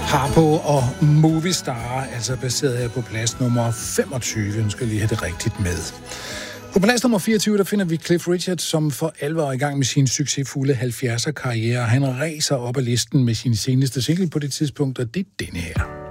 Harpo og Movistar, altså baseret her på plads nummer 25. Nu skal lige have det rigtigt med. På plads nummer 24, der finder vi Cliff Richard, som for alvor er i gang med sin succesfulde 70'er karriere. Han ræser op ad listen med sin seneste single på det tidspunkt, og det er denne her.